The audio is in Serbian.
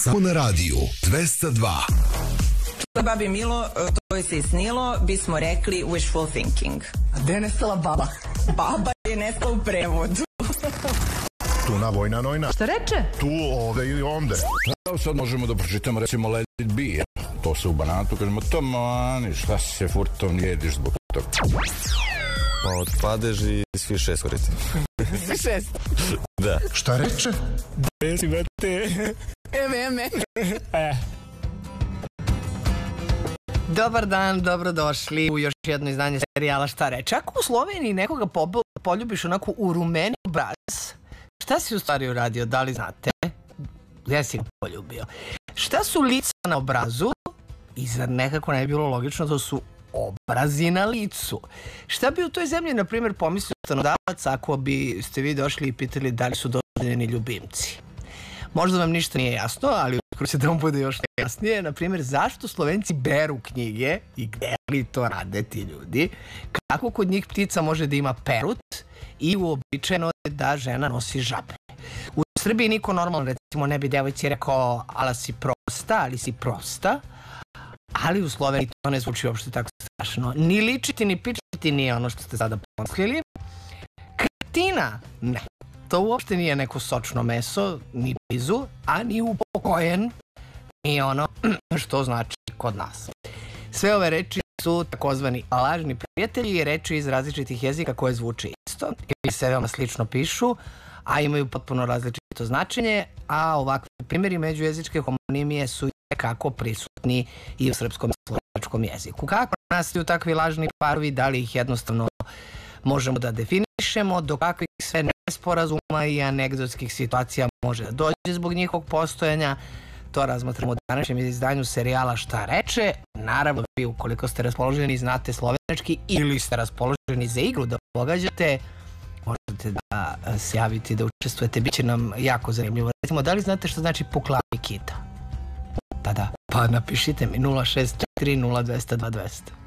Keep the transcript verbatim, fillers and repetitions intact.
Samo na radiju dvesta dva. Babi Milo, to je se snilo, bismo rekli wishful thinking. A gde je nestala baba? Baba je nestala u prevodu. Tuna, vojna, nojna. Šta reče? Tu, ovde ili onde. Evo sad možemo da pročitamo recimo Let it be. To se u Banatu kažemo, tamani, šta se furtom jediš zbog toga. Pa od padeži svi šest koriti. Svi šest? Da. Šta reče? Desi, brate. Eme, eme. Dobar dan, dobrodošli u još jedno izdanje serijala Šta reče. Ako u Sloveniji nekoga poljubiš onako u rumeni obraz, šta si u stvari uradio, da li znate? Ja si ga poljubio. Šta su lica na obrazu? I zar nekako ne bi bilo logično, to su obrazi na licu. Šta bi u toj zemlji, na primjer, pomislio stanodavac ako bi ste vi došli i pitali da li su dozvoljeni ljubimci? Možda vam ništa nije jasno, ali uskoro će da vam bude još jasnije. Na primjer, zašto Slovenci beru knjige i gde li to rade ti ljudi? Kako kod njih ptica može da ima perut i uobičajeno je da žena nosi žabe. U Srbiji niko normalno, recimo, ne bi devojci rekao ala si prosta, ali si prosta, ali u Sloveniji to ne zvuči uopšte tako strašno. Ni ličiti, ni pičiti nije ono što ste sada pomislili. Kretina? Ne. To uopšte nije neko sočno meso, ni blizu, a ni upokojen, ni ono što znači kod nas. Sve ove reči su takozvani lažni prijatelji i reči iz različitih jezika koje zvuče isto ili se veoma slično pišu, a imaju potpuno različito značenje, a ovakvi primjeri međujezičke homonimije su kako prisutni i u srpskom i slovačkom jeziku. Kako nastaju takvi lažni parovi, da li ih jednostavno možemo da definišemo, do kakvih sve nesporazuma i anegdotskih situacija može da dođe zbog njihovog postojanja, to razmatramo u današnjem izdanju serijala Šta reče. Naravno, vi ukoliko ste raspoloženi, znate slovenački ili ste raspoloženi za igru da pogađate, možete da se javite i da učestvujete, bit će nam jako zanimljivo. Recimo, da li znate što znači puklavi kita? Da, da, pa napišite mi nula šest četiri nula dva nula dva dva.